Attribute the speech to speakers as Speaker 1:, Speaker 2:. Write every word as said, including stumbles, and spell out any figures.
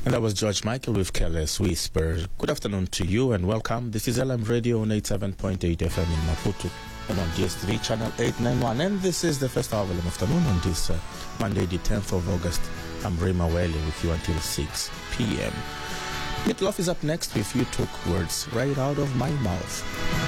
Speaker 1: And that was George Michael with Careless Whisper. Good afternoon to you and welcome. This is L M Radio on eighty-seven point eight F M in Maputo and on D S T V channel eight ninety-one. And this is the first hour of the afternoon on this uh, Monday, the tenth of August. I'm Rima Wele with you until six p.m. Meatloaf is up next with You Took Words Right Out of My Mouth.